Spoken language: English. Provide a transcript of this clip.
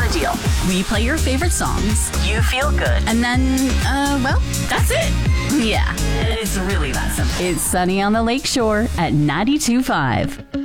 deal. We play your favorite songs. You feel good. And then, well, that's it. Yeah. It's really that simple. It's Sunny on the Lakeshore at 92.5.